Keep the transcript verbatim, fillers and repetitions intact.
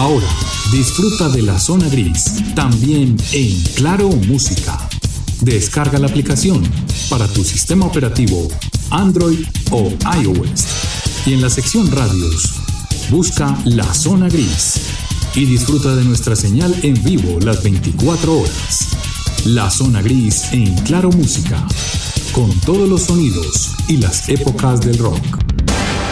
Ahora, disfruta de la zona gris, también en Claro Música. Descarga la aplicación para tu sistema operativo Android o iOS. Y en la sección radios, busca La Zona Gris y disfruta de nuestra señal en vivo las veinticuatro horas. La Zona Gris en Claro Música, con todos los sonidos y las épocas del rock.